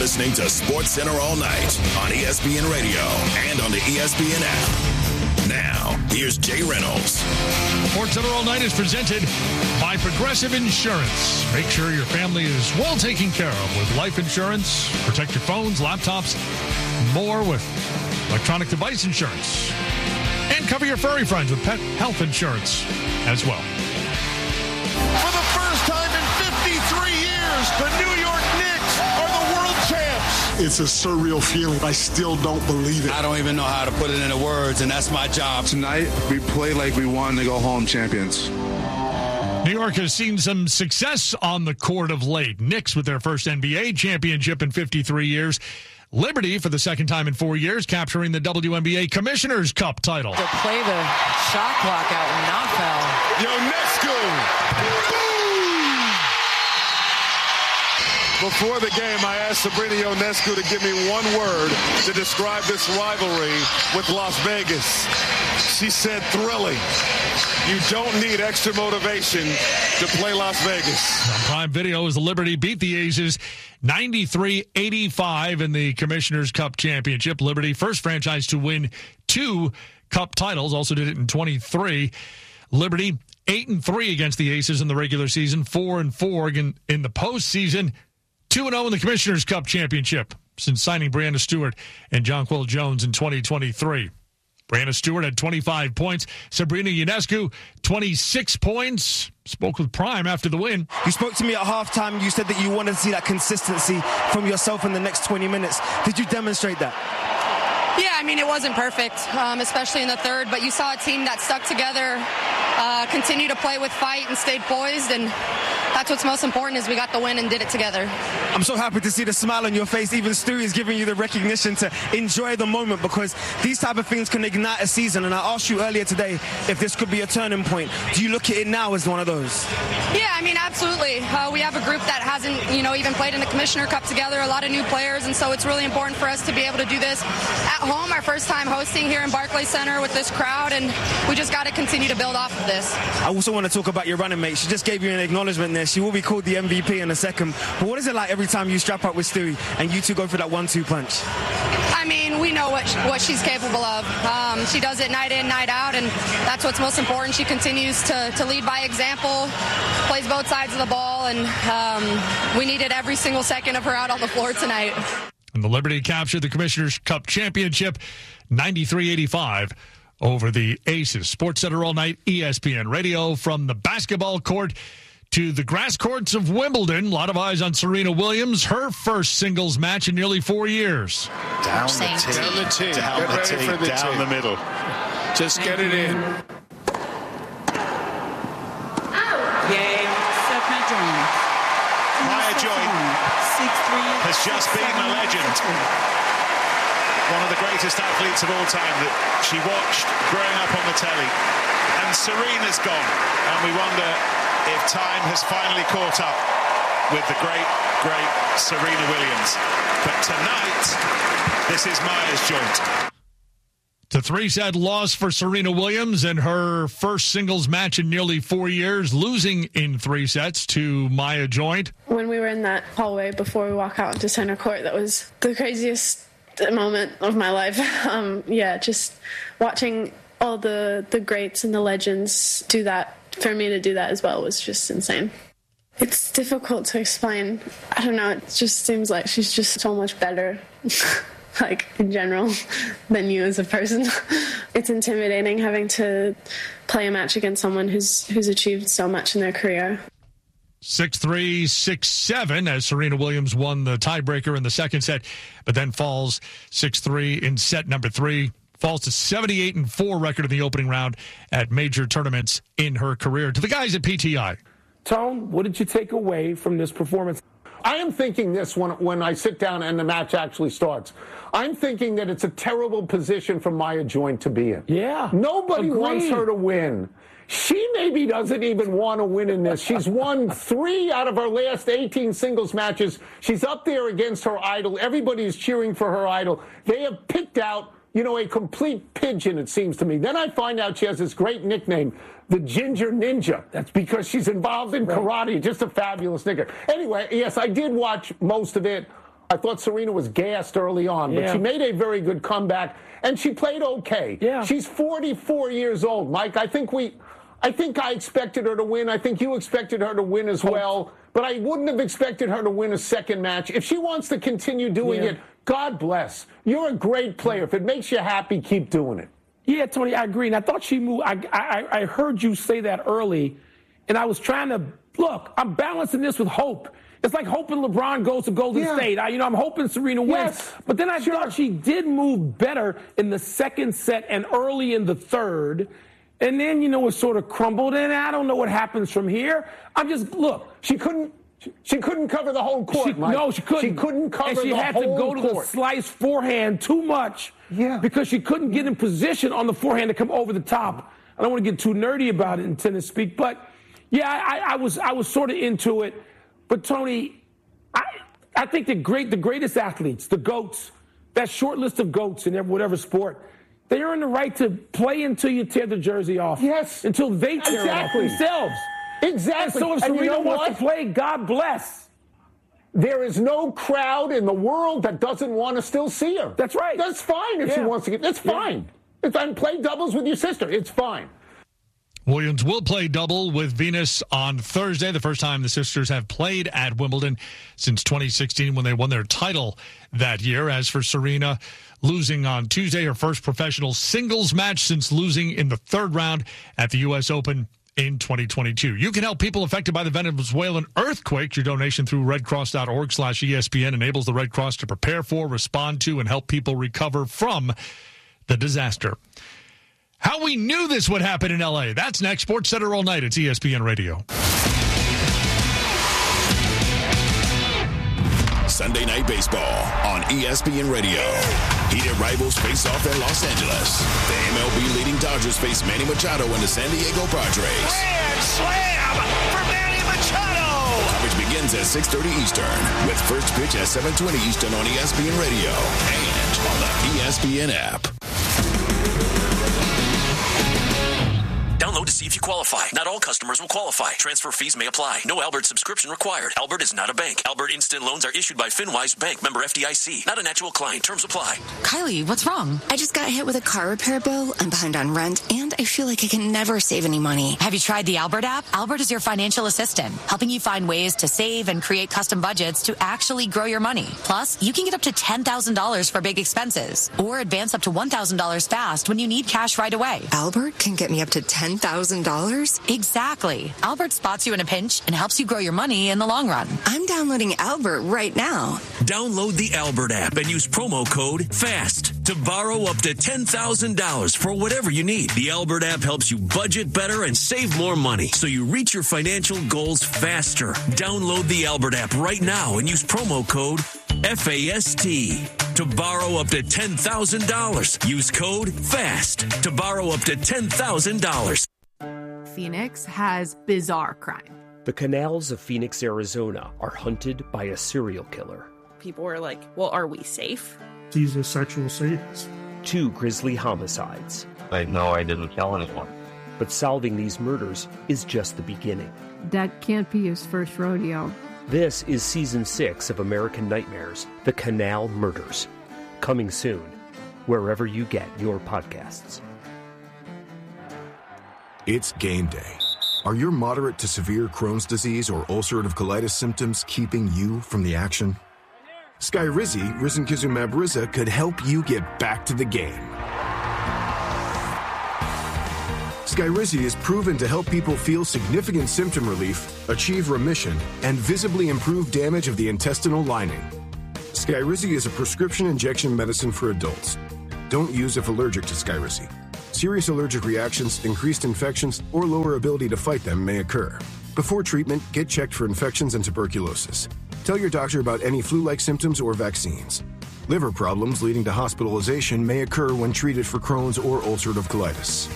listening to SportsCenter All Night on ESPN Radio and on the ESPN app. Now, here's Jay Reynolds. SportsCenter All Night is presented by Progressive Insurance. Make sure your family is well taken care of with life insurance. Protect your phones, laptops, more with electronic device insurance. And cover your furry friends with pet health insurance as well. For the first time in 53 years, the New York Knicks are the world champs. It's a surreal feeling. I still don't believe it. I don't even know how to put it into words, and that's my job. Tonight, we play like we won to go home champions. New York has seen some success on the court of late. Knicks with their first NBA championship in 53 years. Liberty, for the second time in 4 years, capturing the WNBA Commissioner's Cup title. To play the shot clock out and not foul. Ionescu. Boom! Before the game, I asked Sabrina Ionescu to give me one word to describe this rivalry with Las Vegas. She said thrilling. You don't need extra motivation to play Las Vegas. On Prime Video, as the Liberty beat the Aces 93-85 in the Commissioner's Cup Championship. Liberty, first franchise to win 2 Cup titles, also did it in 23. Liberty 8-3 against the Aces in the regular season, 4-4 in the postseason, 2-0 in the Commissioner's Cup Championship since signing Brianna Stewart and Jonquel Jones in 2023. Brianna Stewart had 25 points. Sabrina Ionescu, 26 points. Spoke with Prime after the win. You spoke to me at halftime. You said that you wanted to see that consistency from yourself in the next 20 minutes. Did you demonstrate that? Yeah, I mean, it wasn't perfect, especially in the third, but you saw a team that stuck together, continued to play with fight and stayed poised, and that's what's most important is we got the win and did it together. I'm so happy to see the smile on your face. Even Stewie is giving you the recognition to enjoy the moment because these type of things can ignite a season, and I asked you earlier today if this could be a turning point. Do you look at it now as one of those? Yeah, I mean, absolutely. We have a group that hasn't, even played in the Commissioner Cup together, a lot of new players, and so it's really important for us to be able to do this at home, our first time hosting here in Barclays Center with this crowd, and we just got to continue to build off of this. I also want to talk about your running mate. She just gave you an acknowledgement there. She will be called the MVP in a second. But what is it like every time you strap up with Stewie and you two go for that 1-2 punch? I mean, we know what she's capable of. She does it night in, night out, and that's what's most important. She continues to lead by example, plays both sides of the ball, and we needed every single second of her out on the floor tonight. And the Liberty captured the Commissioner's Cup Championship 93-85 over the Aces. SportsCenter All Night, ESPN Radio. From the basketball court to the grass courts of Wimbledon. A lot of eyes on Serena Williams, her first singles match in nearly 4 years. Down the tee. Down the middle. Just get it in. Game, second joint. Maya Joy 6-3 has just beaten a legend. One of the greatest athletes of all time that she watched growing up on the telly. And Serena's gone. And we wonder if time has finally caught up with the great, great Serena Williams. But tonight, this is Maya's joint. It's a 3-set loss for Serena Williams in her first singles match in nearly 4 years, losing in 3 sets to Maya Joint. When we were in that hallway before we walk out into center court, that was the craziest moment of my life. Just watching all the greats and the legends do that, for me to do that as well was just insane. It's difficult to explain. I don't know, it just seems like she's just so much better. Like, in general, than you as a person. It's intimidating having to play a match against someone who's achieved so much in their career. 6-3, 6-7 as Serena Williams won the tiebreaker in the second set, but then falls 6-3 in set number 3. Falls to 78-4 record in the opening round at major tournaments in her career. To the guys at PTI. Tone, what did you take away from this performance? I am thinking this when I sit down and the match actually starts. I'm thinking that it's a terrible position for Maya Joint to be in. Yeah. Nobody wants her to win. She maybe doesn't even want to win in this. She's won 3 out of her last 18 singles matches. She's up there against her idol. Everybody is cheering for her idol. They have picked out, a complete pigeon, it seems to me. Then I find out she has this great nickname, the Ginger Ninja. That's because she's involved in karate. Just a fabulous nigger. Anyway, yes, I did watch most of it. I thought Serena was gassed early on, but she made a very good comeback, and she played okay. Yeah. She's 44 years old, Mike. I think I expected her to win. I think you expected her to win as well, but I wouldn't have expected her to win a second match. If she wants to continue doing it, God bless. You're a great player. If it makes you happy, keep doing it. Yeah, Tony, I agree. And I thought she moved. I heard you say that early, and I was trying to, look, I'm balancing this with hope. It's like hoping LeBron goes to Golden State. I'm hoping Serena wins. Yes. But then I thought she did move better in the second set and early in the third. And then, it sort of crumbled. And I don't know what happens from here. She couldn't cover the whole court, Mike. No, she couldn't. She couldn't cover the whole court. And she had to go to the slice forehand too much because she couldn't get in position on the forehand to come over the top. I don't want to get too nerdy about it in tennis speak, but, I was sort of into it. But, Tony, I think the greatest athletes, the GOATs, that short list of GOATs in whatever sport, they earn the right to play until you tear the jersey off. Yes. Until they tear it off themselves. Exactly. And so if Serena wants to play, God bless. There is no crowd in the world that doesn't want to still see her. That's right. That's fine if she wants to get. That's fine. If I play doubles with your sister, it's fine. Williams will play double with Venus on Thursday, the first time the sisters have played at Wimbledon since 2016 when they won their title that year. As for Serena, losing on Tuesday, her first professional singles match since losing in the third round at the U.S. Open in 2022. You can help people affected by the Venezuelan earthquake. Your donation through redcross.org/ESPN enables the Red Cross to prepare for, respond to, and help people recover from the disaster. How we knew this would happen in L.A. That's next. Sports Center all night. It's ESPN Radio. Sunday Night Baseball on ESPN Radio. Heated rivals face off in Los Angeles. The MLB leading Dodgers face Manny Machado and the San Diego Padres. Grand slam for Manny Machado. Coverage begins at 6:30 Eastern with first pitch at 7:20 Eastern on ESPN Radio and on the ESPN app. Download to see if you qualify. Not all customers will qualify. Transfer fees may apply. No Albert subscription required. Albert is not a bank. Albert Instant Loans are issued by FinWise Bank, member FDIC. Not an actual client. Terms apply. Kylie, what's wrong? I just got hit with a car repair bill. I'm behind on rent, and I feel like I can never save any money. Have you tried the Albert app? Albert is your financial assistant, helping you find ways to save and create custom budgets to actually grow your money. Plus, you can get up to $10,000 for big expenses, or advance up to $1,000 fast when you need cash right away. Albert can get me up to $10,000? Exactly. Albert spots you in a pinch and helps you grow your money in the long run. I'm downloading Albert right now. Download the Albert app and use promo code FAST to borrow up to $10,000 for whatever you need. The Albert app helps you budget better and save more money so you reach your financial goals faster. Download the Albert app right now and use promo code FAST to borrow up to $10,000. Use code FAST to borrow up to $10,000. Phoenix has bizarre crime. The canals of Phoenix, Arizona are hunted by a serial killer. People were like, well, are we safe? He's a sexual sadist. 2 grisly homicides. I know I didn't kill anyone. But solving these murders is just the beginning. That can't be his first rodeo. This is Season 6 of American Nightmares, The Canal Murders. Coming soon, wherever you get your podcasts. It's game day. Are your moderate to severe Crohn's disease or ulcerative colitis symptoms keeping you from the action? Skyrizi, risankizumab Riza, could help you get back to the game. Skyrizi is proven to help people feel significant symptom relief, achieve remission, and visibly improve damage of the intestinal lining. Skyrizi is a prescription injection medicine for adults. Don't use if allergic to Skyrizi. Serious allergic reactions, increased infections, or lower ability to fight them may occur. Before treatment, get checked for infections and tuberculosis. Tell your doctor about any flu-like symptoms or vaccines. Liver problems leading to hospitalization may occur when treated for Crohn's or ulcerative colitis.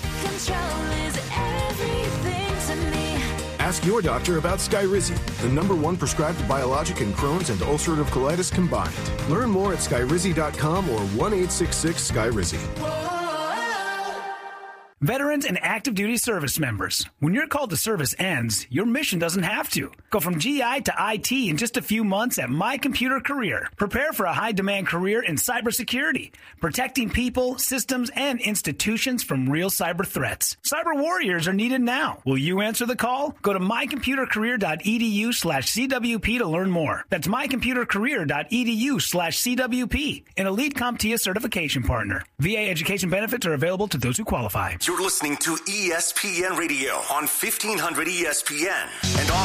Ask your doctor about Skyrizi, the #1 prescribed biologic in Crohn's and ulcerative colitis combined. Learn more at skyrizi.com or 1-866-SKYRIZI. Veterans and active duty service members, when your call to service ends, your mission doesn't have to. Go from GI to IT in just a few months at My Computer Career. Prepare for a high-demand career in cybersecurity, protecting people, systems, and institutions from real cyber threats. Cyber warriors are needed now. Will you answer the call? Go to mycomputercareer.edu/CWP to learn more. That's mycomputercareer.edu/CWP, an elite CompTIA certification partner. VA education benefits are available to those who qualify. You're listening to ESPN Radio on 1500 ESPN and on